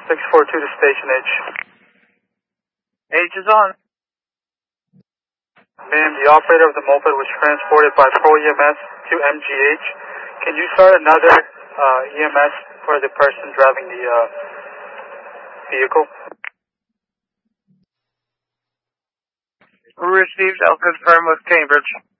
642 to station H. H is on. Ma'am, the operator of the moped was transported by Pro EMS to MGH. Can you start another EMS for the person driving the vehicle? Received. I'll confirm with Cambridge.